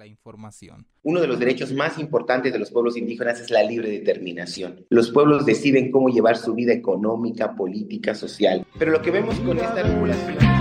información. Uno de los derechos más importantes de los pueblos indígenas es la libre determinación. Los pueblos deciden cómo llevar su vida económica, política, social. Pero lo que vemos con esta regulación